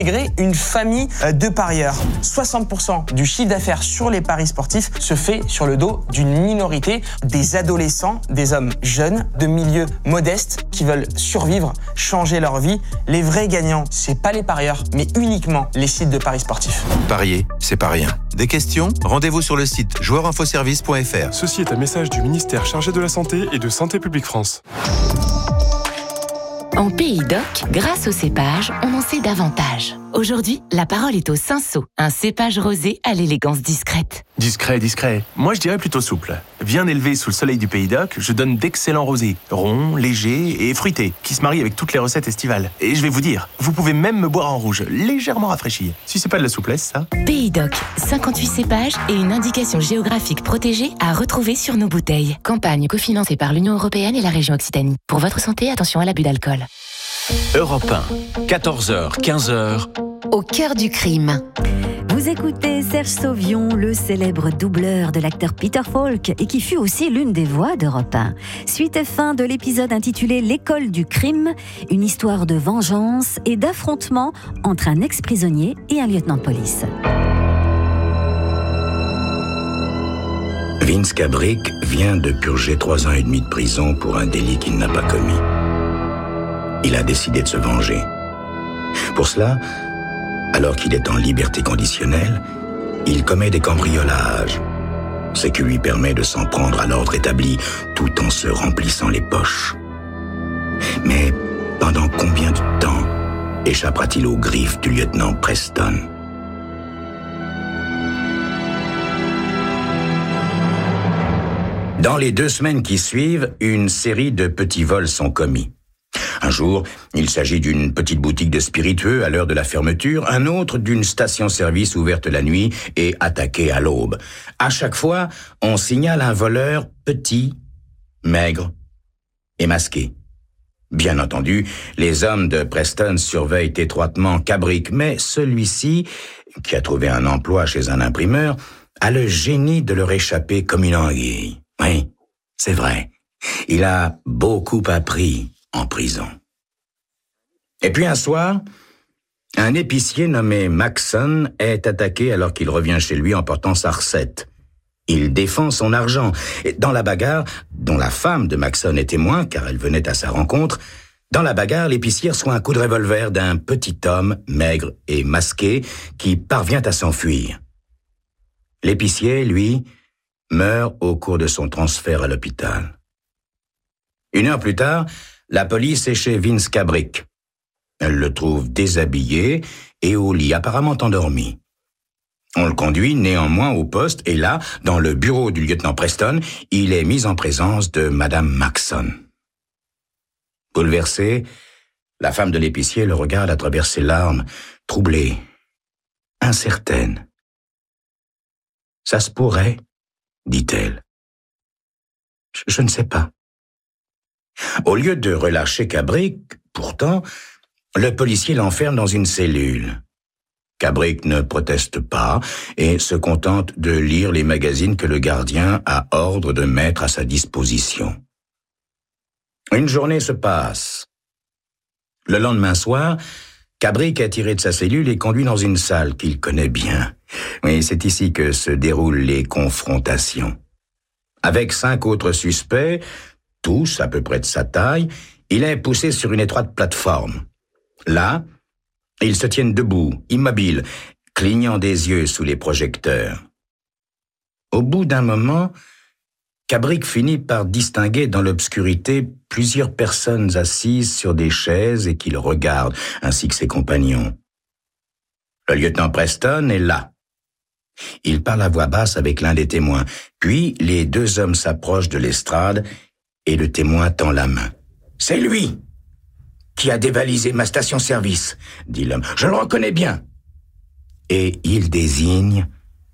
Une famille de parieurs. 60% du chiffre d'affaires sur les paris sportifs se fait sur le dos d'une minorité, des adolescents, des hommes jeunes, de milieux modestes qui veulent survivre, changer leur vie. Les vrais gagnants, c'est pas les parieurs, mais uniquement les sites de paris sportifs. Parier, c'est pas rien. Des questions ? Rendez-vous sur le site joueurinfoservice.fr. Ceci est un message du ministère chargé de la Santé et de Santé publique France. En Pays d'Oc, grâce au cépage, on en sait davantage. Aujourd'hui, la parole est au Cinsault, un cépage rosé à l'élégance discrète. Discret. Moi, je dirais plutôt souple. Bien élevé sous le soleil du Pays d'Oc, je donne d'excellents rosés, ronds, légers et fruités, qui se marient avec toutes les recettes estivales. Et je vais vous dire, vous pouvez même me boire en rouge, légèrement rafraîchi. Si c'est pas de la souplesse, ça. Pays d'Oc, 58 cépages et une indication géographique protégée à retrouver sur nos bouteilles. Campagne cofinancée par l'Union européenne et la région Occitanie. Pour votre santé, attention à l'abus d'alcool. Europe 1, 14h, 15h. Au cœur du crime. Vous écoutez Serge Sauvion, le célèbre doubleur de l'acteur Peter Falk et qui fut aussi l'une des voix d'Europe 1. Suite et fin de l'épisode intitulé L'école du crime, une histoire de vengeance et d'affrontement entre un ex-prisonnier et un lieutenant de police. Vince Cabric vient de purger 3 ans et demi de prison pour un délit qu'il n'a pas commis. Il a décidé de se venger. Pour cela, alors qu'il est en liberté conditionnelle, il commet des cambriolages, ce qui lui permet de s'en prendre à l'ordre établi tout en se remplissant les poches. Mais pendant combien de temps échappera-t-il aux griffes du lieutenant Preston ? Dans les 2 semaines qui suivent, une série de petits vols sont commis. Un jour, il s'agit d'une petite boutique de spiritueux à l'heure de la fermeture, un autre d'une station-service ouverte la nuit et attaquée à l'aube. À chaque fois, on signale un voleur petit, maigre et masqué. Bien entendu, les hommes de Preston surveillent étroitement Cabric, mais celui-ci, qui a trouvé un emploi chez un imprimeur, a le génie de leur échapper comme une anguille. Oui, c'est vrai. Il a beaucoup appris en prison. Et puis un soir, un épicier nommé Maxson est attaqué alors qu'il revient chez lui en portant sa recette. Il défend son argent. Et dans la bagarre, dont la femme de Maxson est témoin, car elle venait à sa rencontre, dans la bagarre, l'épicier reçoit un coup de revolver d'un petit homme, maigre et masqué, qui parvient à s'enfuir. L'épicier, lui, meurt au cours de son transfert à l'hôpital. 1 heure plus tard, la police est chez Vince Cabric. Elle le trouve déshabillé et au lit, apparemment endormi. On le conduit néanmoins au poste et là, dans le bureau du lieutenant Preston, il est mis en présence de Madame Maxson. Bouleversée, la femme de l'épicier le regarde à travers ses larmes, troublée, incertaine. « Ça se pourrait », dit-elle. « Je ne sais pas. » Au lieu de relâcher Cabric, pourtant, le policier l'enferme dans une cellule. Cabric ne proteste pas et se contente de lire les magazines que le gardien a ordre de mettre à sa disposition. Une journée se passe. Le lendemain soir, Cabric est tiré de sa cellule et conduit dans une salle qu'il connaît bien. Oui, c'est ici que se déroulent les confrontations. Avec 5 autres suspects, tous à peu près de sa taille, il est poussé sur une étroite plateforme. Là, ils se tiennent debout, immobiles, clignant des yeux sous les projecteurs. Au bout d'un moment, Cabric finit par distinguer dans l'obscurité plusieurs personnes assises sur des chaises et qui le regardent, ainsi que ses compagnons. Le lieutenant Preston est là. Il parle à voix basse avec l'un des témoins, puis les 2 hommes s'approchent de l'estrade et le témoin tend la main. « C'est lui qui a dévalisé ma station-service, » dit l'homme. « Je le reconnais bien. » Et il désigne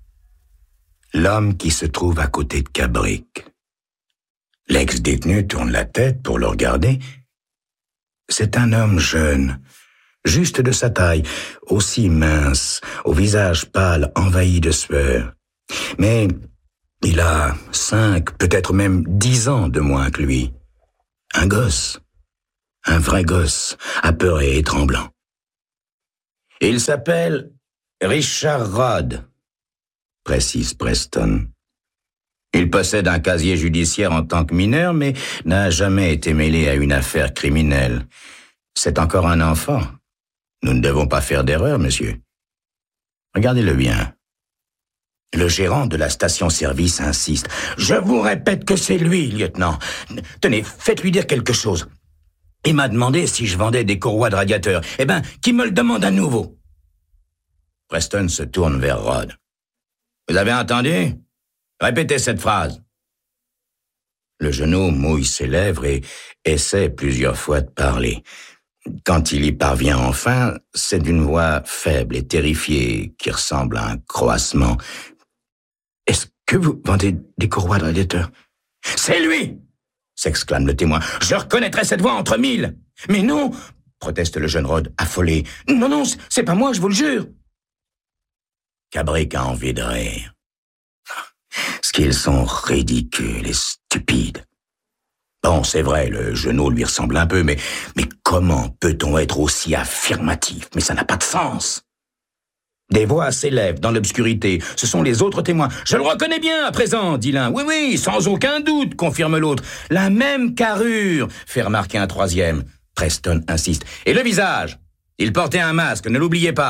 l'homme qui se trouve à côté de Cabric. L'ex-détenu tourne la tête pour le regarder. C'est un homme jeune, juste de sa taille, aussi mince, au visage pâle, envahi de sueur. Mais il a 5, peut-être même 10 ans de moins que lui. Un gosse, un vrai gosse, apeuré et tremblant. Il s'appelle Richard Rod, précise Preston. Il possède un casier judiciaire en tant que mineur, mais n'a jamais été mêlé à une affaire criminelle. C'est encore un enfant. Nous ne devons pas faire d'erreur, monsieur. Regardez-le bien. Le gérant de la station-service insiste. Je vous répète que c'est lui, lieutenant. Tenez, faites-lui dire quelque chose. Il m'a demandé si je vendais des courroies de radiateur. Eh ben, qu'il me le demande à nouveau. Preston se tourne vers Rod. Vous avez entendu? Répétez cette phrase. Le genou mouille ses lèvres et essaie plusieurs fois de parler. Quand il y parvient enfin, c'est d'une voix faible et terrifiée qui ressemble à un croassement. « Est-ce que vous vendez des courroies de radiateur ?»« C'est lui !» s'exclame le témoin. « Je reconnaîtrais cette voix entre mille !»« Mais non !» proteste le jeune Rod, affolé. « Non, c'est pas moi, je vous le jure !» Cabrick a envie de rire. Ce qu'ils sont ridicules et stupides. Bon, c'est vrai, le genou lui ressemble un peu, mais comment peut-on être aussi affirmatif? Mais ça n'a pas de sens. Des voix s'élèvent dans l'obscurité. Ce sont les autres témoins. « Je le reconnais bien à présent », dit l'un. « Oui, sans aucun doute », confirme l'autre. « La même carrure », fait remarquer un troisième. Preston insiste. « Et le visage? Il portait un masque, ne l'oubliez pas. »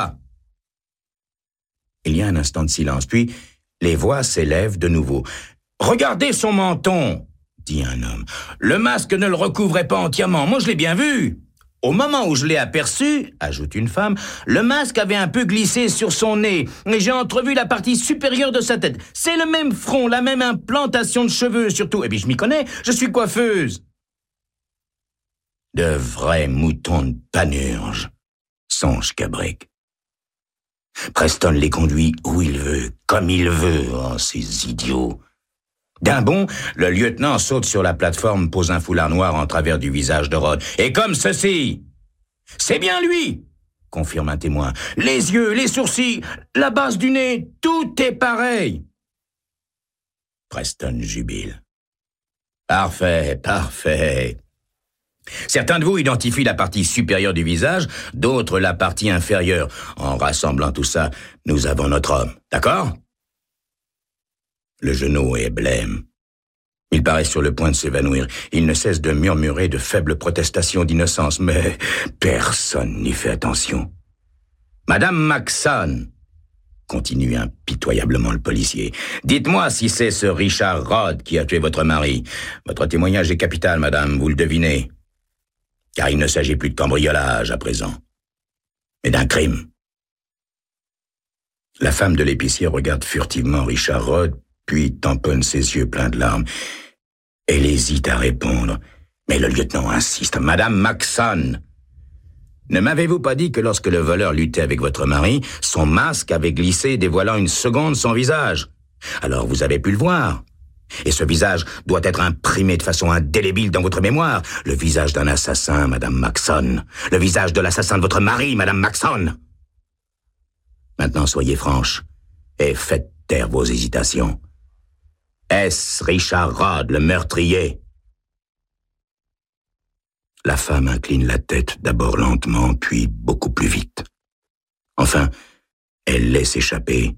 Il y a un instant de silence, puis les voix s'élèvent de nouveau. « Regardez son menton !» dit un homme. « Le masque ne le recouvrait pas entièrement. Moi, je l'ai bien vu. » Au moment où je l'ai aperçu, ajoute une femme, le masque avait un peu glissé sur son nez et j'ai entrevu la partie supérieure de sa tête. C'est le même front, la même implantation de cheveux surtout. Et puis je m'y connais, je suis coiffeuse. De vrais moutons de Panurge, songe Cabrick. Preston les conduit où il veut, comme il veut, oh, ces idiots. D'un bond, le lieutenant saute sur la plateforme, pose un foulard noir en travers du visage de Rod. Et comme ceci. « C'est bien lui !» confirme un témoin. « Les yeux, les sourcils, la base du nez, tout est pareil !» Preston jubile. « Parfait. Certains de vous identifient la partie supérieure du visage, d'autres la partie inférieure. En rassemblant tout ça, nous avons notre homme. D'accord ? » Le genou est blême. Il paraît sur le point de s'évanouir. Il ne cesse de murmurer de faibles protestations d'innocence, mais personne n'y fait attention. « Madame Maxson !» continue impitoyablement le policier. « Dites-moi si c'est ce Richard Rod qui a tué votre mari. Votre témoignage est capital, madame, vous le devinez. Car il ne s'agit plus de cambriolage à présent, mais d'un crime. » La femme de l'épicier regarde furtivement Richard Rod, puis tamponne ses yeux pleins de larmes. Elle hésite à répondre, mais le lieutenant insiste. « Madame Maxson, ne m'avez-vous pas dit que lorsque le voleur luttait avec votre mari, son masque avait glissé, dévoilant une seconde son visage? Alors vous avez pu le voir. Et ce visage doit être imprimé de façon indélébile dans votre mémoire. Le visage d'un assassin, Madame Maxson. Le visage de l'assassin de votre mari, Madame Maxson. Maintenant, soyez franche et faites taire vos hésitations. Est-ce Richard Rod, le meurtrier? » La femme incline la tête, d'abord lentement, puis beaucoup plus vite. Enfin, elle laisse échapper.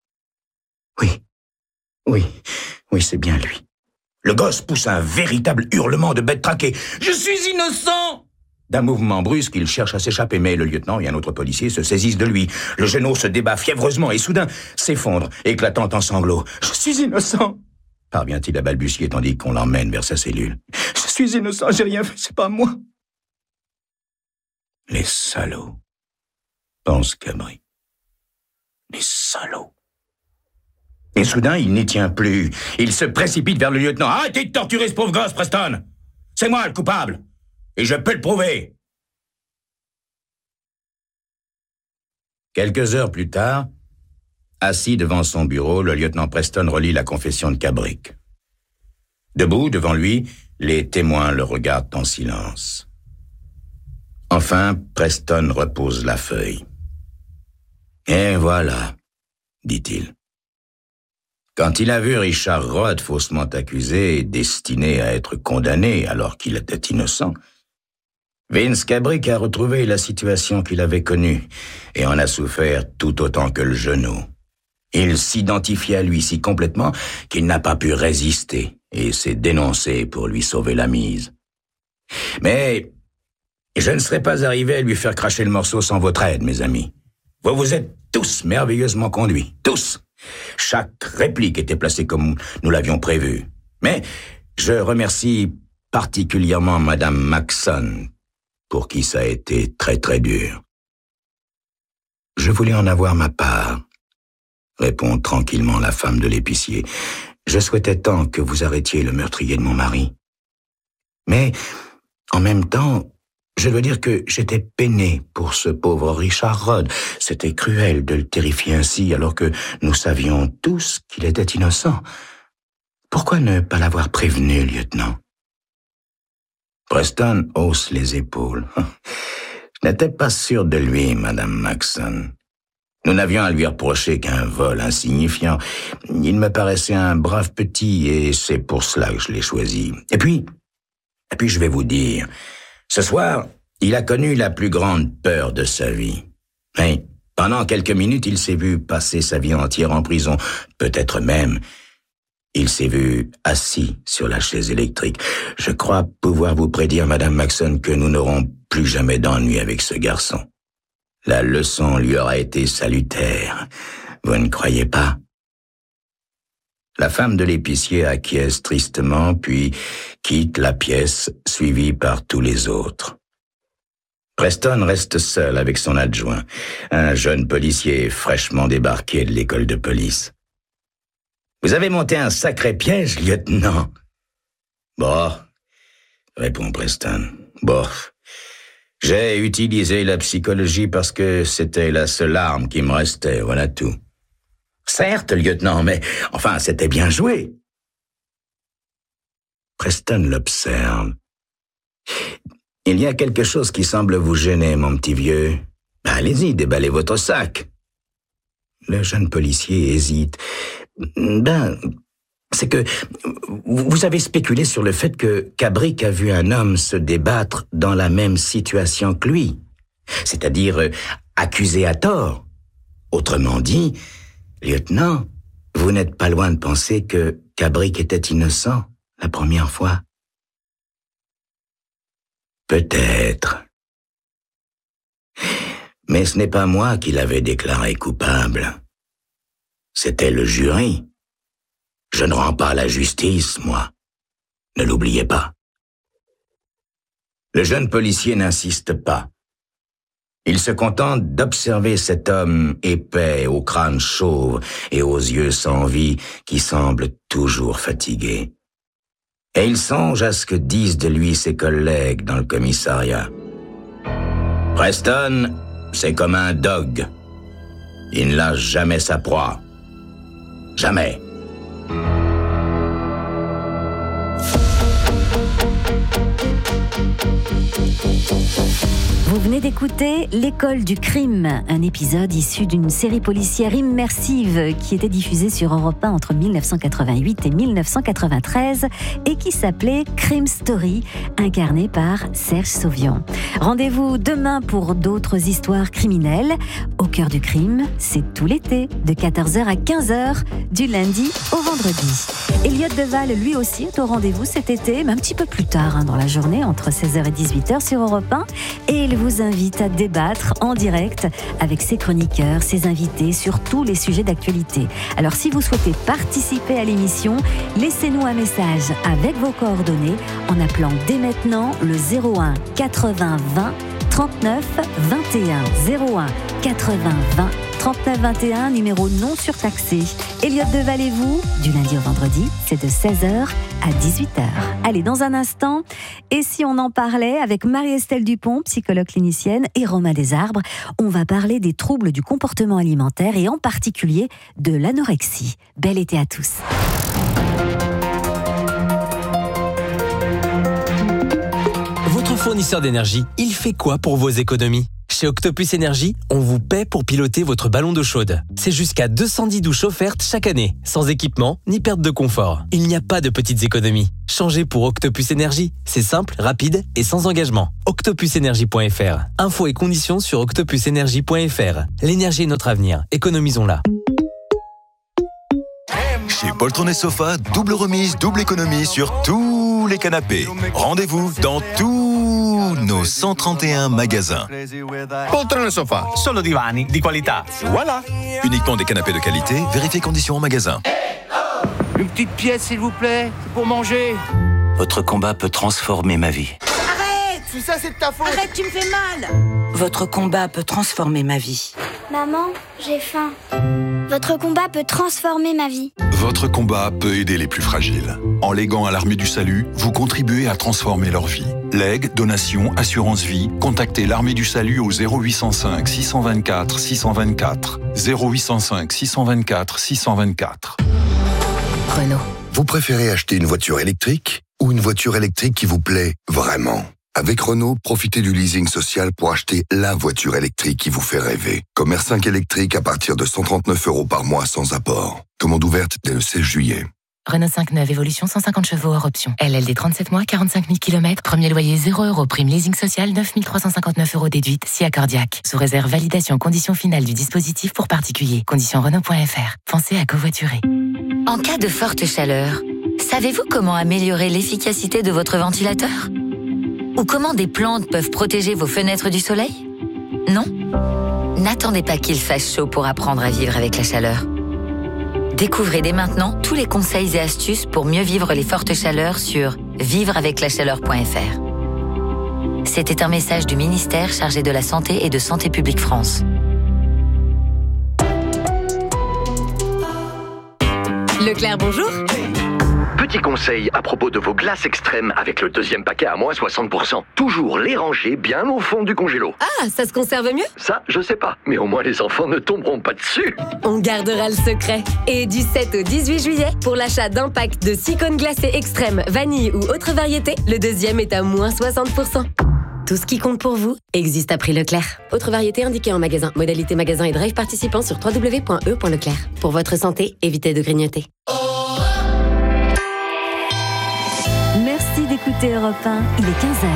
Oui, c'est bien lui. Le gosse pousse un véritable hurlement de bête traquée. « Je suis innocent !» D'un mouvement brusque, il cherche à s'échapper, mais le lieutenant et un autre policier se saisissent de lui. Le genou se débat fiévreusement et soudain s'effondre, éclatant en sanglots. « Je suis innocent !» parvient-il à balbutier tandis qu'on l'emmène vers sa cellule. « Je suis innocent, j'ai rien fait, c'est pas moi. » Les salauds, pense Cabrick. Les salauds. Et soudain, il n'y tient plus. Il se précipite vers le lieutenant. « Arrêtez de torturer ce pauvre gosse, Preston! C'est moi le coupable! Et je peux le prouver! » Quelques heures plus tard, assis devant son bureau, le lieutenant Preston relit la confession de Cabrick. Debout, devant lui, les témoins le regardent en silence. Enfin, Preston repose la feuille. « Et voilà, dit-il. Quand il a vu Richard Rod faussement accusé et destiné à être condamné alors qu'il était innocent, Vince Cabric a retrouvé la situation qu'il avait connue et en a souffert tout autant que le genou. Il s'identifie à lui si complètement qu'il n'a pas pu résister et s'est dénoncé pour lui sauver la mise. Mais je ne serais pas arrivé à lui faire cracher le morceau sans votre aide, mes amis. Vous vous êtes tous merveilleusement conduits, tous. Chaque réplique était placée comme nous l'avions prévu. Mais je remercie particulièrement Madame Maxson, pour qui ça a été très très dur. Je voulais en avoir ma part, répond tranquillement la femme de l'épicier. Je souhaitais tant que vous arrêtiez le meurtrier de mon mari. Mais, en même temps, je dois dire que j'étais peiné pour ce pauvre Richard Rod. C'était cruel de le terrifier ainsi alors que nous savions tous qu'il était innocent. Pourquoi ne pas l'avoir prévenu, lieutenant? Preston hausse les épaules. Je n'étais pas sûr de lui, Madame Maxson. Nous n'avions à lui reprocher qu'un vol insignifiant. Il me paraissait un brave petit et c'est pour cela que je l'ai choisi. Et puis je vais vous dire, ce soir, il a connu la plus grande peur de sa vie. Et pendant quelques minutes, il s'est vu passer sa vie entière en prison. Peut-être même, il s'est vu assis sur la chaise électrique. Je crois pouvoir vous prédire, Madame Maxson, que nous n'aurons plus jamais d'ennui avec ce garçon. La leçon lui aura été salutaire. Vous ne croyez pas? La femme de l'épicier acquiesce tristement, puis quitte la pièce, suivie par tous les autres. Preston reste seul avec son adjoint, un jeune policier fraîchement débarqué de l'école de police. « Vous avez monté un sacré piège, lieutenant. »« Bon, » répond Preston. « Bon, j'ai utilisé la psychologie parce que c'était la seule arme qui me restait, voilà tout. »« Certes, lieutenant, mais enfin, c'était bien joué. » Preston l'observe. « Il y a quelque chose qui semble vous gêner, mon petit vieux. Allez-y, déballez votre sac. » Le jeune policier hésite. C'est que vous avez spéculé sur le fait que Cabric a vu un homme se débattre dans la même situation que lui, c'est-à-dire accusé à tort. Autrement dit, lieutenant, vous n'êtes pas loin de penser que Cabric était innocent la première fois. Peut-être. Mais ce n'est pas moi qui l'avais déclaré coupable. C'était le jury. Je ne rends pas la justice, moi. Ne l'oubliez pas. Le jeune policier n'insiste pas. Il se contente d'observer cet homme épais, au crâne chauve et aux yeux sans vie, qui semble toujours fatigué. Et il songe à ce que disent de lui ses collègues dans le commissariat. Preston, c'est comme un dog. Il ne lâche jamais sa proie. Jamais. Vous venez d'écouter L'école du crime, un épisode issu d'une série policière immersive qui était diffusée sur Europe 1 entre 1988 et 1993 et qui s'appelait Crime Story, incarnée par Serge Sauvion. Rendez-vous demain pour d'autres histoires criminelles. Au cœur du crime, c'est tout l'été, de 14h à 15h, du lundi au vendredi. Elliot Deval, lui aussi, est au rendez-vous cet été, mais un petit peu plus tard dans la journée, entre 16h et 18h sur Europe 1. Et il vous invite à débattre en direct avec ses chroniqueurs, ses invités sur tous les sujets d'actualité. Alors si vous souhaitez participer à l'émission, laissez-nous un message avec vos coordonnées en appelant dès maintenant le 01 80 20 39 21. 01 80 20 39 21, numéro non surtaxé. Elliot Deval et vous, du lundi au vendredi, c'est de 16h à 18h. Allez, dans un instant, et si on en parlait avec Marie-Estelle Dupont, psychologue clinicienne, et Romain Desarbres, on va parler des troubles du comportement alimentaire et en particulier de l'anorexie. Bel été à tous. Votre fournisseur d'énergie, il fait quoi pour vos économies ? Chez Octopus Énergie, on vous paie pour piloter votre ballon d'eau chaude. C'est jusqu'à 210 douches offertes chaque année, sans équipement ni perte de confort. Il n'y a pas de petites économies. Changez pour Octopus Énergie. C'est simple, rapide et sans engagement. octopusenergie.fr. Infos et conditions sur octopusenergie.fr. L'énergie est notre avenir. Économisons-la. Chez Poltron et Sofa, double remise, double économie sur tous les canapés. Rendez-vous dans tous nos 131 magasins. Poltron et Sofa. Solo divani di qualità. Voilà. Uniquement des canapés de qualité, vérifiez conditions en magasin. Une petite pièce, s'il vous plaît, c'est pour manger. Votre combat peut transformer ma vie. Arrête! Si ça, c'est de ta faute. Arrête, tu me fais mal. Votre combat peut transformer ma vie. Maman, j'ai faim. Votre combat peut transformer ma vie. Votre combat peut aider les plus fragiles. En léguant à l'Armée du Salut, vous contribuez à transformer leur vie. Legs, donations, assurance vie, contactez l'Armée du Salut au 0805 624 624. 0805 624 624. Renault. Vous préférez acheter une voiture électrique ou une voiture électrique qui vous plaît vraiment ? Avec Renault, profitez du leasing social pour acheter la voiture électrique qui vous fait rêver. Comme R5 électrique à partir de 139 € par mois sans apport. Commande ouverte dès le 16 juillet. Renault 5 neuve évolution 150 chevaux hors option. LLD 37 mois, 45 000 km. Premier loyer 0 €. Prime leasing social 9 359 € déduite si accordiaque. Sous réserve validation conditions finales du dispositif pour particuliers. Conditions Renault.fr. Pensez à covoiturer. En cas de forte chaleur, savez-vous comment améliorer l'efficacité de votre ventilateur ? Ou comment des plantes peuvent protéger vos fenêtres du soleil ? Non ? N'attendez pas qu'il fasse chaud pour apprendre à vivre avec la chaleur. Découvrez dès maintenant tous les conseils et astuces pour mieux vivre les fortes chaleurs sur vivreaveclachaleur.fr. C'était un message du ministère chargé de la Santé et de Santé publique France. Leclerc, bonjour. Petit conseil à propos de vos glaces extrêmes avec le deuxième paquet à moins 60%. Toujours les ranger bien au fond du congélo. Ah, ça se conserve mieux ? Ça, je sais pas. Mais au moins les enfants ne tomberont pas dessus. On gardera le secret. Et du 7 au 18 juillet, pour l'achat d'un pack de 6 cônes glacés extrêmes, vanille ou autre variété, le deuxième est à moins 60%. Tout ce qui compte pour vous existe à prix Leclerc. Autre variété indiquée en magasin. Modalité magasin et drive participant sur www.e.leclerc. Pour votre santé, évitez de grignoter. Merci d'écouter Europe 1, il est 15h.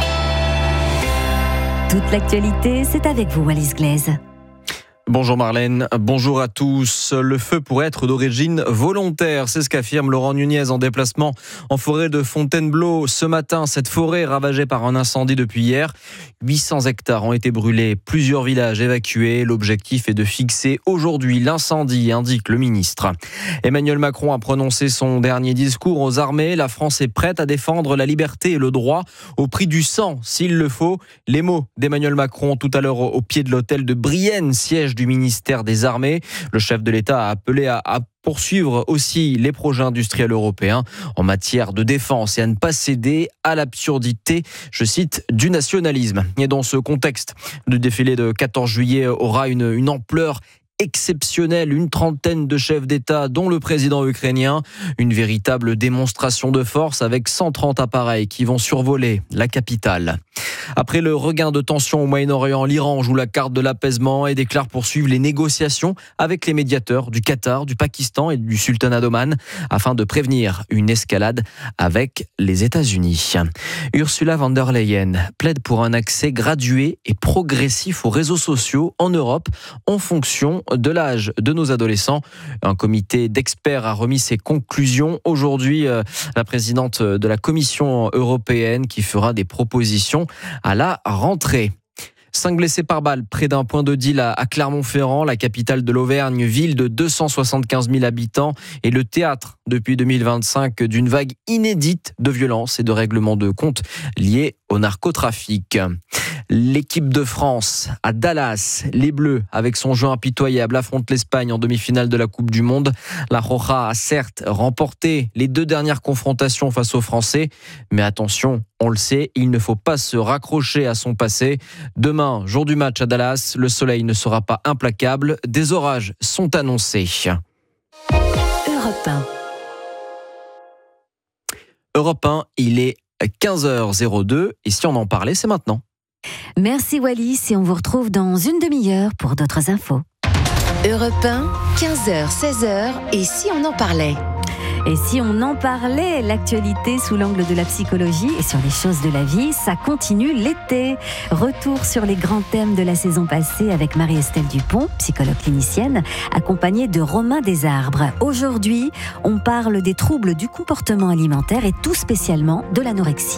Toute l'actualité, c'est avec vous, Wallis Glaise. Bonjour Marlène, bonjour à tous. Le feu pourrait être d'origine volontaire, c'est ce qu'affirme Laurent Nunez en déplacement en forêt de Fontainebleau. Ce matin, cette forêt ravagée par un incendie depuis hier. 800 hectares ont été brûlés, plusieurs villages évacués. L'objectif est de fixer aujourd'hui l'incendie, indique le ministre. Emmanuel Macron a prononcé son dernier discours aux armées. La France est prête à défendre la liberté et le droit au prix du sang, s'il le faut. Les mots d'Emmanuel Macron tout à l'heure au pied de l'hôtel de Brienne, siège du ministère des Armées. Le chef de l'État a appelé à poursuivre aussi les projets industriels européens en matière de défense et à ne pas céder à l'absurdité, je cite, du nationalisme. Et dans ce contexte, le défilé de 14 juillet aura une ampleur exceptionnelle, une trentaine de chefs d'État, dont le président ukrainien. Une véritable démonstration de force avec 130 appareils qui vont survoler la capitale. Après le regain de tension au Moyen-Orient, l'Iran joue la carte de l'apaisement et déclare poursuivre les négociations avec les médiateurs du Qatar, du Pakistan et du Sultanat d'Oman afin de prévenir une escalade avec les États-Unis. Ursula von der Leyen plaide pour un accès gradué et progressif aux réseaux sociaux en Europe en fonction de l'âge de nos adolescents. Un comité d'experts a remis ses conclusions aujourd'hui. La présidente de la Commission européenne qui fera des propositions à la rentrée. 5 blessés par balle près d'un point de deal à Clermont-Ferrand, la capitale de l'Auvergne, ville de 275 000 habitants, et le théâtre depuis 2025 d'une vague inédite de violence et de règlements de comptes liés au narcotrafic. L'équipe de France à Dallas, les Bleus, avec son jeu impitoyable, affrontent l'Espagne en demi-finale de la Coupe du Monde. La Roja a certes remporté les 2 dernières confrontations face aux Français, mais attention, on le sait, il ne faut pas se raccrocher à son passé. Demain, jour du match à Dallas, le soleil ne sera pas implacable. Des orages sont annoncés. Europe 1. Europe 1, il est 15h02 et si on en parlait, c'est maintenant. Merci Wallis et on vous retrouve dans une demi-heure pour d'autres infos. Europe 1, 15h, 16h, et si on en parlait ? Et si on en parlait, l'actualité sous l'angle de la psychologie et sur les choses de la vie, ça continue l'été. Retour sur les grands thèmes de la saison passée avec Marie-Estelle Dupont, psychologue clinicienne, accompagnée de Romain Desarbres. Aujourd'hui, on parle des troubles du comportement alimentaire et tout spécialement de l'anorexie.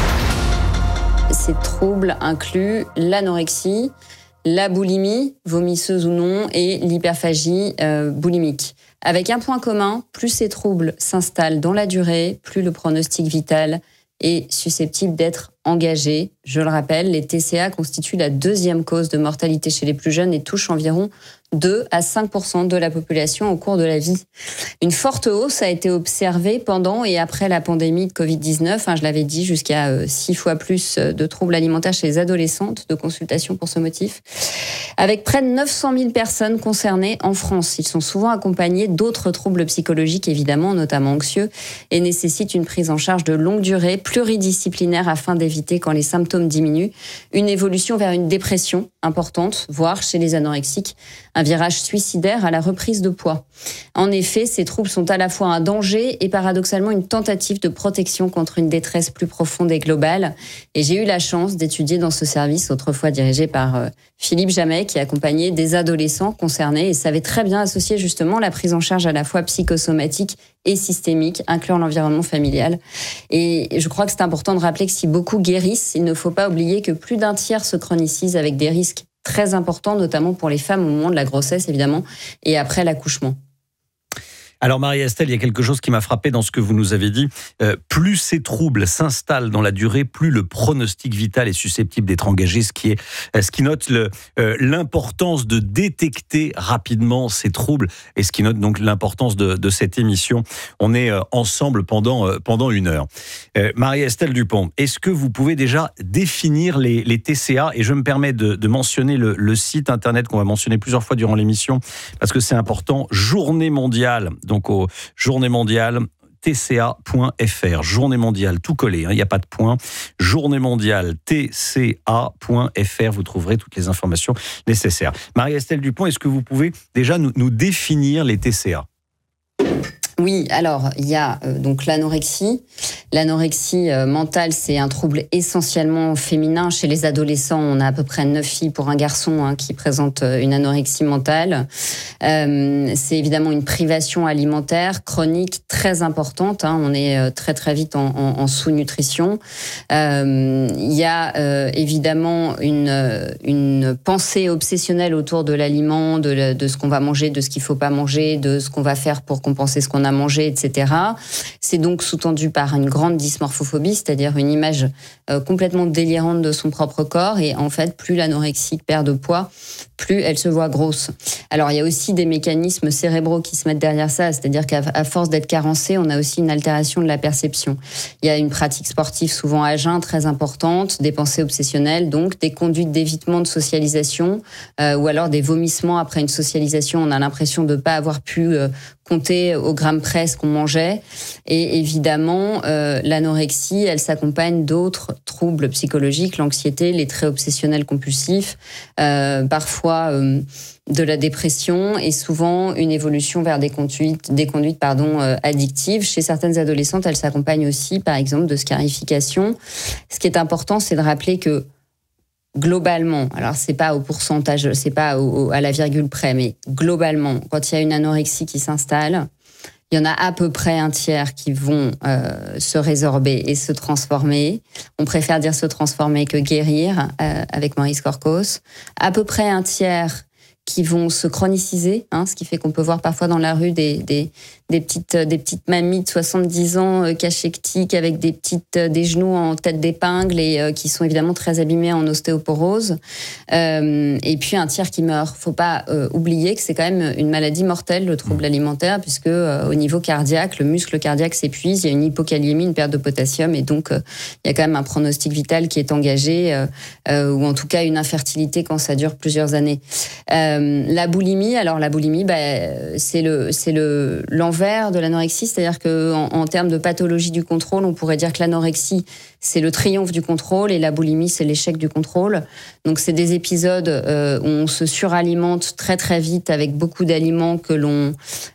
Ces troubles incluent l'anorexie, la boulimie, vomisseuse ou non, et l'hyperphagie boulimique. Avec un point commun, plus ces troubles s'installent dans la durée, plus le pronostic vital est susceptible d'être engagé. Je le rappelle, les TCA constituent la deuxième cause de mortalité chez les plus jeunes et touchent environ 2 à 5% de la population au cours de la vie. Une forte hausse a été observée pendant et après la pandémie de Covid-19. Je l'avais dit, jusqu'à 6 fois plus de troubles alimentaires chez les adolescentes, de consultations pour ce motif. Avec près de 900 000 personnes concernées en France. Ils sont souvent accompagnés d'autres troubles psychologiques, évidemment, notamment anxieux, et nécessitent une prise en charge de longue durée, pluridisciplinaire, afin d'éviter, quand les symptômes diminuent, une évolution vers une dépression importante, voire chez les anorexiques, un virage suicidaire à la reprise de poids. En effet, ces troubles sont à la fois un danger et paradoxalement une tentative de protection contre une détresse plus profonde et globale. Et j'ai eu la chance d'étudier dans ce service, autrefois dirigé par Philippe Jamet, qui accompagnait des adolescents concernés et savait très bien associer justement la prise en charge à la fois psychosomatique et systémique, incluant l'environnement familial. Et je crois que c'est important de rappeler que si beaucoup guérissent, il ne faut pas oublier que plus d'un tiers se chronicisent avec des risques très importants, notamment pour les femmes au moment de la grossesse, évidemment, et après l'accouchement. Alors Marie-Estelle, il y a quelque chose qui m'a frappé dans ce que vous nous avez dit. Plus ces troubles s'installent dans la durée, plus le pronostic vital est susceptible d'être engagé, ce qui note l'importance de détecter rapidement ces troubles et ce qui note donc l'importance de cette émission. On est ensemble pendant une heure. Marie-Estelle Dupont, est-ce que vous pouvez déjà définir les TCA ? Et je me permets de mentionner le site internet qu'on va mentionner plusieurs fois durant l'émission parce que c'est important. Journée mondiale. Donc au Journée mondiale tca.fr, Journée mondiale tout collé, il n'y a pas de point, Journée mondiale tca.fr, vous trouverez toutes les informations nécessaires. Marie-Estelle Dupont, est-ce que vous pouvez déjà nous définir les TCA ? Oui, alors il y a donc l'anorexie. L'anorexie mentale, c'est un trouble essentiellement féminin. Chez les adolescents, on a à peu près 9 filles pour un garçon qui présentent une anorexie mentale. C'est évidemment une privation alimentaire chronique très importante. On est très très vite en sous-nutrition. Il y a évidemment une pensée obsessionnelle autour de l'aliment, de ce qu'on va manger, de ce qu'il ne faut pas manger, de ce qu'on va faire pour compenser ce qu'on a mangé, etc. C'est donc sous-tendu par une grande dysmorphophobie, c'est-à-dire une image complètement délirante de son propre corps. Et en fait, plus l'anorexique perd de poids, plus elle se voit grosse. Alors, il y a aussi des mécanismes cérébraux qui se mettent derrière ça, c'est-à-dire qu'à force d'être carencé, on a aussi une altération de la perception. Il y a une pratique sportive souvent à jeun très importante, des pensées obsessionnelles, donc des conduites d'évitement de socialisation, ou alors des vomissements après une socialisation. On a l'impression de ne pas avoir pu compter au gramme près ce qu'on mangeait. Et évidemment, l'anorexie, elle s'accompagne d'autres troubles psychologiques, l'anxiété, les traits obsessionnels compulsifs, parfois de la dépression et souvent une évolution vers des conduites addictives. Chez certaines adolescentes, elle s'accompagne aussi, par exemple, de scarification. Ce qui est important, c'est de rappeler que globalement, alors c'est pas au pourcentage, c'est pas à la virgule près, mais globalement, quand il y a une anorexie qui s'installe, il y en a à peu près un tiers qui vont se résorber et se transformer. On préfère dire se transformer que guérir, avec Maurice Corcos. À peu près un tiers qui vont se chroniciser, ce qui fait qu'on peut voir parfois dans la rue des petites mamies de 70 ans cachectiques avec des genoux en tête d'épingle et qui sont évidemment très abîmés en ostéoporose. Et puis un tiers qui meurt. Faut pas oublier que c'est quand même une maladie mortelle, le trouble alimentaire, puisque au niveau cardiaque, le muscle cardiaque s'épuise, il y a une hypokaliémie, une perte de potassium, et donc il y a quand même un pronostic vital qui est engagé, ou en tout cas une infertilité quand ça dure plusieurs années. La boulimie, c'est l'envers de l'anorexie, c'est-à-dire que en termes de pathologie du contrôle, on pourrait dire que l'anorexie, c'est le triomphe du contrôle et la boulimie, c'est l'échec du contrôle. Donc c'est des épisodes où on se suralimente très très vite avec beaucoup d'aliments que l'on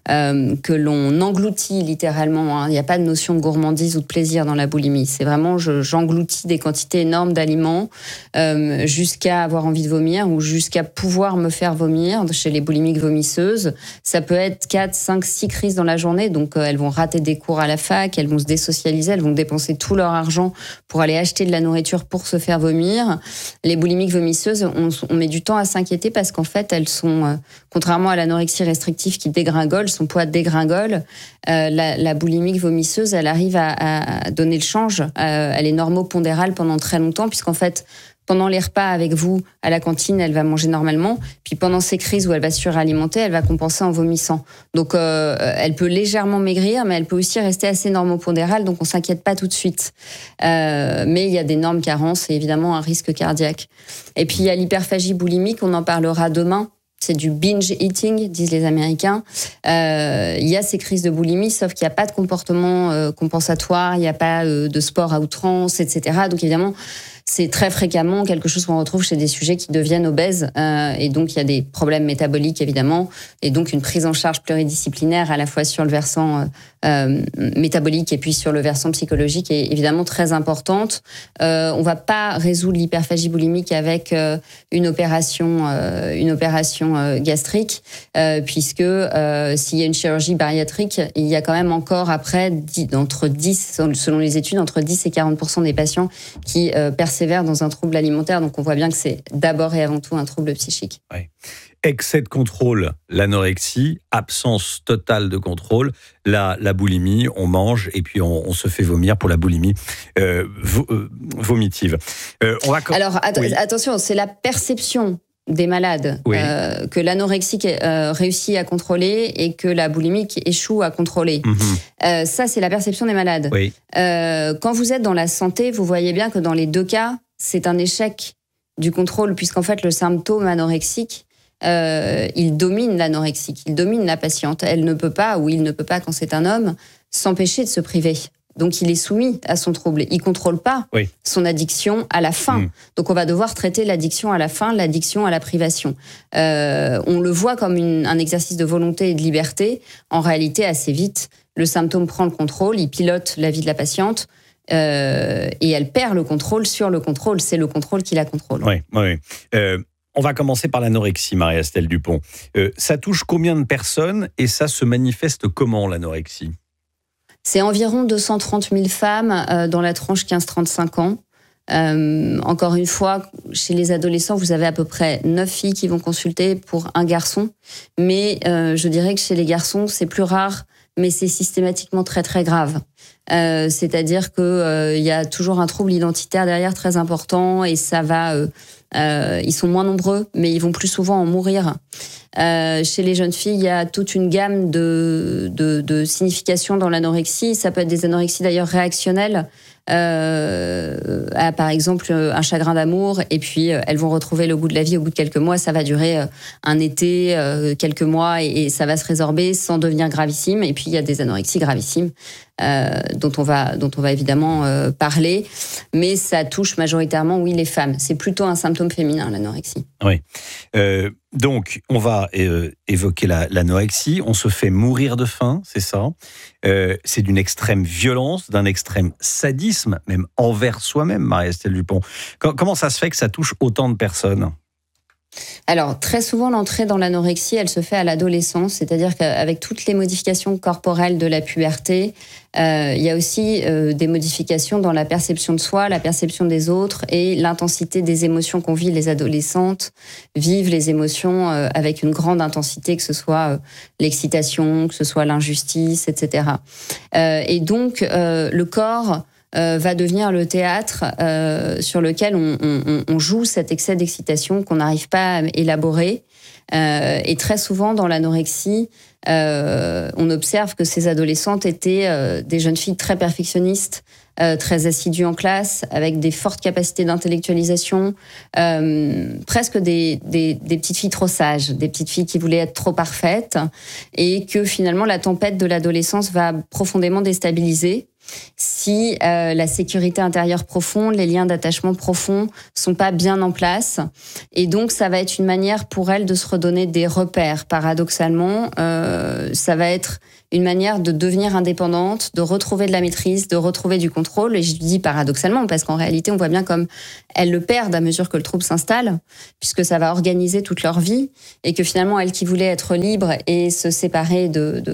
engloutit littéralement. Hein. Il n'y a pas de notion de gourmandise ou de plaisir dans la boulimie. C'est vraiment j'engloutis des quantités énormes d'aliments jusqu'à avoir envie de vomir ou jusqu'à pouvoir me faire vomir. Chez les boulimiques vomisseuses, ça peut être 4, 5, 6 crises dans la journée. Donc elles vont rater des cours à la fac, elles vont se désocialiser, elles vont dépenser tout leur argent pour aller acheter de la nourriture pour se faire vomir. Les boulimiques vomisseuses, on met du temps à s'inquiéter parce qu'en fait, elles sont, contrairement à l'anorexie restrictive qui dégringole, son poids dégringole, la boulimique vomisseuse, elle arrive à donner le change. Elle est normopondérale pendant très longtemps puisqu'en fait, pendant les repas avec vous à la cantine, elle va manger normalement. Puis pendant ces crises où elle va suralimenter, elle va compenser en vomissant. Donc elle peut légèrement maigrir, mais elle peut aussi rester assez normopondérale, donc on s'inquiète pas tout de suite. Mais il y a d'énormes carences et évidemment un risque cardiaque. Et puis il y a l'hyperphagie boulimique, on en parlera demain. C'est du binge eating, disent les Américains. Il y a ces crises de boulimie, sauf qu'il n'y a pas de comportement compensatoire, il n'y a pas de sport à outrance, etc. Donc évidemment, c'est très fréquemment quelque chose qu'on retrouve chez des sujets qui deviennent obèses. Et donc, il y a des problèmes métaboliques, évidemment. Et donc, une prise en charge pluridisciplinaire, à la fois sur le versant métabolique et puis sur le versant psychologique, est évidemment très importante. On ne va pas résoudre l'hyperphagie boulimique avec une opération gastrique, puisque s'il y a une chirurgie bariatrique, il y a quand même encore après, entre 10, selon les études, entre 10 et 40% des patients qui persévèrent dans un trouble alimentaire. Donc on voit bien que c'est d'abord et avant tout un trouble psychique. Ouais. Excès de contrôle, l'anorexie, absence totale de contrôle, la boulimie, on mange et puis on se fait vomir pour la boulimie vomitive. Alors attention, c'est la perception des malades que l'anorexique réussit à contrôler et que la boulimique échoue à contrôler. Ça, c'est la perception des malades. Oui. Quand vous êtes dans la santé, vous voyez bien que dans les deux cas, c'est un échec du contrôle, puisqu'en fait, le symptôme anorexique, il domine l'anorexique, il domine la patiente. Elle ne peut pas, ou il ne peut pas, quand c'est un homme, s'empêcher de se priver. Donc, il est soumis à son trouble. Il ne contrôle pas son addiction à la fin. Donc, on va devoir traiter l'addiction à la fin, l'addiction à la privation. On le voit comme un exercice de volonté et de liberté. En réalité, assez vite, le symptôme prend le contrôle, il pilote la vie de la patiente et elle perd le contrôle sur le contrôle. C'est le contrôle qui la contrôle. Oui. On va commencer par l'anorexie, Marie-Estelle Dupont. Ça touche combien de personnes et ça se manifeste comment, l'anorexie ? C'est environ 230 000 femmes dans la tranche 15-35 ans. Encore une fois, chez les adolescents, vous avez à peu près 9 filles qui vont consulter pour un garçon. Mais je dirais que chez les garçons, c'est plus rare, mais c'est systématiquement très très grave. C'est-à-dire que y a toujours un trouble identitaire derrière très important et ça va... ils sont moins nombreux, mais ils vont plus souvent en mourir. Chez les jeunes filles, il y a toute une gamme de significations dans l'anorexie. Ça peut être des anorexies d'ailleurs réactionnelles, par exemple un chagrin d'amour, et puis elles vont retrouver le goût de la vie au bout de quelques mois. Ça va durer un été, quelques mois, et ça va se résorber sans devenir gravissime. Et puis il y a des anorexies gravissimes dont on va évidemment parler, mais ça touche majoritairement, les femmes. C'est plutôt un symptôme féminin, l'anorexie. Oui. Donc, on va évoquer l'anorexie. On se fait mourir de faim, c'est ça. C'est d'une extrême violence, d'un extrême sadisme, même envers soi-même, Marie-Estelle Dupont. Comment ça se fait que ça touche autant de personnes ? Alors, très souvent, l'entrée dans l'anorexie, elle se fait à l'adolescence, c'est-à-dire qu'avec toutes les modifications corporelles de la puberté, il y a aussi des modifications dans la perception de soi, la perception des autres et l'intensité des émotions qu'on vit. Les adolescentes vivent les émotions avec une grande intensité, que ce soit l'excitation, que ce soit l'injustice, etc. Et donc, le corps... va devenir le théâtre sur lequel on joue cet excès d'excitation qu'on n'arrive pas à élaborer. Et très souvent, dans l'anorexie, on observe que ces adolescentes étaient des jeunes filles très perfectionnistes, très assidues en classe, avec des fortes capacités d'intellectualisation, presque des petites filles trop sages, des petites filles qui voulaient être trop parfaites, et que finalement la tempête de l'adolescence va profondément déstabiliser si la sécurité intérieure profonde, les liens d'attachement profonds sont pas bien en place. Et donc ça va être une manière pour elles de se redonner des repères. Paradoxalement, ça va être une manière de devenir indépendante, de retrouver de la maîtrise, de retrouver du contrôle. Et je dis paradoxalement parce qu'en réalité, on voit bien comme elles le perdent à mesure que le trouble s'installe, puisque ça va organiser toute leur vie, et que finalement, elles qui voulaient être libres et se séparer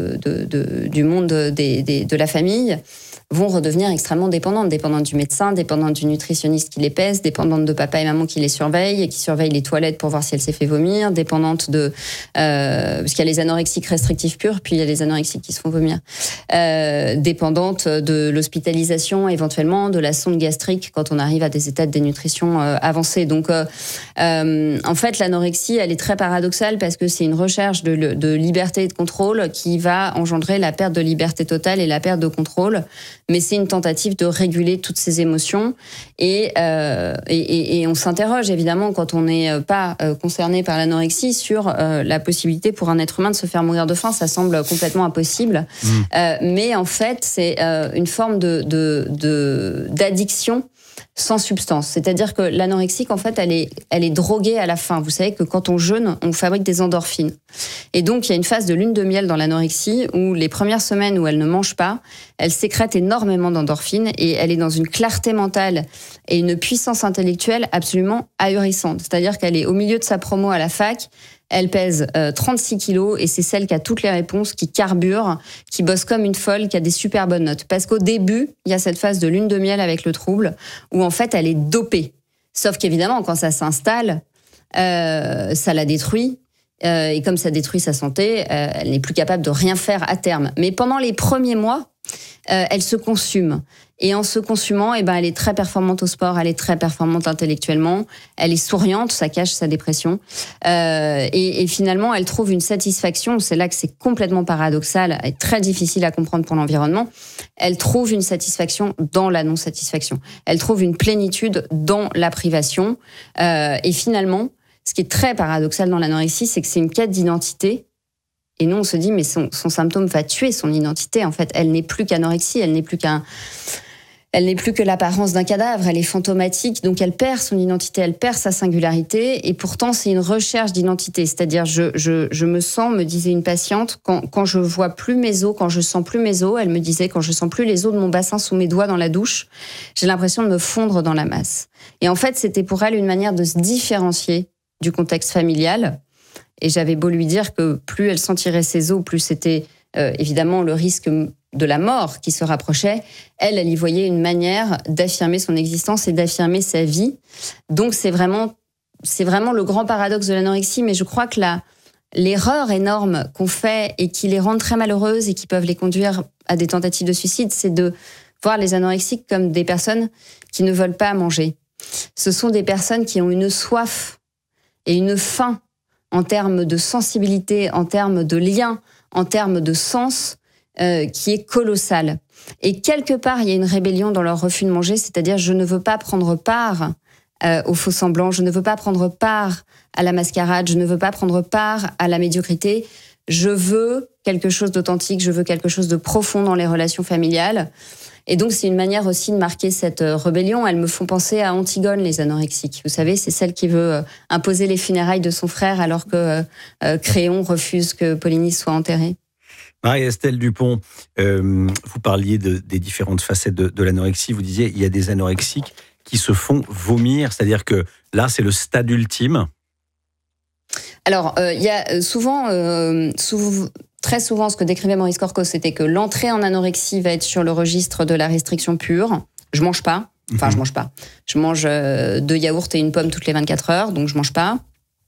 du monde de la famille, vont redevenir extrêmement dépendantes du médecin, dépendantes du nutritionniste qui les pèse, dépendantes de papa et maman qui les surveillent et qui surveillent les toilettes pour voir si elle s'est fait vomir, dépendantes de... parce qu'il y a les anorexiques restrictives pures, puis il y a les anorexiques qui se font vomir. Dépendantes de l'hospitalisation, éventuellement, de la sonde gastrique quand on arrive à des états de dénutrition avancés. Donc, en fait, l'anorexie, elle est très paradoxale parce que c'est une recherche de liberté et de contrôle qui va engendrer la perte de liberté totale et la perte de contrôle. Mais c'est une tentative de réguler toutes ces émotions. Et on s'interroge, évidemment, quand on n'est pas concerné par l'anorexie, sur la possibilité pour un être humain de se faire mourir de faim. Ça semble complètement impossible. Mais en fait, c'est une forme d'addiction sans substance. C'est-à-dire que l'anorexique, en fait, elle est droguée à la faim. Vous savez que quand on jeûne, on fabrique des endorphines. Et donc, il y a une phase de lune de miel dans l'anorexie où les premières semaines où elle ne mange pas, elle sécrète énormément d'endorphines et elle est dans une clarté mentale et une puissance intellectuelle absolument ahurissante. C'est-à-dire qu'elle est au milieu de sa promo à la fac. Elle pèse 36 kilos et c'est celle qui a toutes les réponses, qui carbure, qui bosse comme une folle, qui a des super bonnes notes. Parce qu'au début, il y a cette phase de lune de miel avec le trouble où en fait elle est dopée. Sauf qu'évidemment, quand ça s'installe, ça la détruit. Et comme ça détruit sa santé, elle n'est plus capable de rien faire à terme. Mais pendant les premiers mois, elle se consume. Et en se consumant, elle est très performante au sport, elle est très performante intellectuellement, elle est souriante, ça cache sa dépression. Et finalement, elle trouve une satisfaction, c'est là que c'est complètement paradoxal et très difficile à comprendre pour l'environnement. Elle trouve une satisfaction dans la non-satisfaction. Elle trouve une plénitude dans la privation. Et finalement, ce qui est très paradoxal dans l'anorexie, c'est que c'est une quête d'identité. Et nous, on se dit, mais son symptôme va tuer son identité. En fait, elle n'est plus qu'anorexie, elle n'est plus que l'apparence d'un cadavre, elle est fantomatique, donc elle perd son identité, elle perd sa singularité, et pourtant c'est une recherche d'identité. C'est-à-dire, je me sens, me disait une patiente, quand je vois plus mes os, quand je sens plus mes os, elle me disait, quand je sens plus les os de mon bassin sous mes doigts dans la douche, j'ai l'impression de me fondre dans la masse. Et en fait, c'était pour elle une manière de se différencier du contexte familial. Et j'avais beau lui dire que plus elle sentirait ses os, plus c'était évidemment le risque de la mort qui se rapprochait. Elle y voyait une manière d'affirmer son existence et d'affirmer sa vie. Donc c'est vraiment le grand paradoxe de l'anorexie. Mais je crois que l'erreur énorme qu'on fait et qui les rend très malheureuses et qui peuvent les conduire à des tentatives de suicide, c'est de voir les anorexiques comme des personnes qui ne veulent pas manger. Ce sont des personnes qui ont une soif et une faim en termes de sensibilité, en termes de lien, en termes de sens, qui est colossale. Et quelque part, il y a une rébellion dans leur refus de manger, c'est-à-dire je ne veux pas prendre part au faux semblant, je ne veux pas prendre part à la mascarade, je ne veux pas prendre part à la médiocrité, je veux quelque chose d'authentique, je veux quelque chose de profond dans les relations familiales. Et donc, c'est une manière aussi de marquer cette rébellion. Elles me font penser à Antigone, les anorexiques. Vous savez, c'est celle qui veut imposer les funérailles de son frère alors que Créon refuse que Polynice soit enterrée. Marie-Estelle Dupont, vous parliez des différentes facettes de l'anorexie. Vous disiez, il y a des anorexiques qui se font vomir. C'est-à-dire que là, c'est le stade ultime. Alors, il y a très souvent, ce que décrivait Maurice Corcos, c'était que l'entrée en anorexie va être sur le registre de la restriction pure. Je mange pas. Enfin, je mange pas. Je mange 2 yaourts et une pomme toutes les 24 heures, donc je mange pas.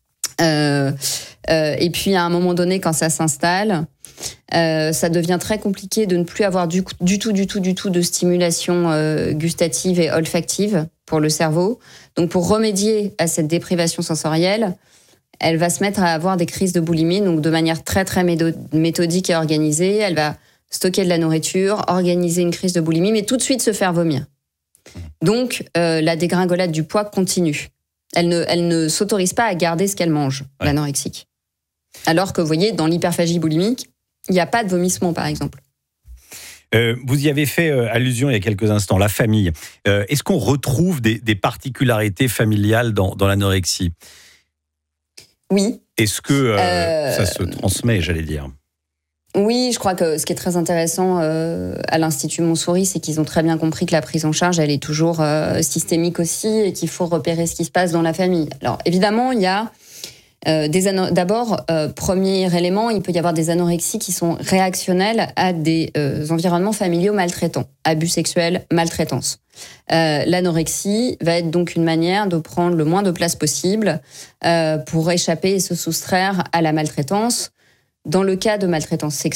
Et puis, à un moment donné, quand ça s'installe, ça devient très compliqué de ne plus avoir du tout de stimulation gustative et olfactive pour le cerveau. Donc, pour remédier à cette déprivation sensorielle, elle va se mettre à avoir des crises de boulimie, donc de manière très très méthodique et organisée. Elle va stocker de la nourriture, organiser une crise de boulimie, mais tout de suite se faire vomir. Donc la dégringolade du poids continue. Elle ne s'autorise pas à garder ce qu'elle mange, l'anorexique. Alors que vous voyez, dans l'hyperphagie boulimique, il n'y a pas de vomissement par exemple. Vous y avez fait allusion il y a quelques instants, la famille. Est-ce qu'on retrouve des particularités familiales dans l'anorexie ? Oui. Est-ce que ça se transmet, j'allais dire ? Oui, je crois que ce qui est très intéressant à l'Institut Montsouris, c'est qu'ils ont très bien compris que la prise en charge, elle est toujours systémique aussi et qu'il faut repérer ce qui se passe dans la famille. Alors évidemment, il y a d'abord, premier élément, il peut y avoir des anorexies qui sont réactionnelles à des environnements familiaux maltraitants, abus sexuels, maltraitance. L'anorexie va être donc une manière de prendre le moins de place possible pour échapper et se soustraire à la maltraitance. Dans le cas de maltraitance sexuelle,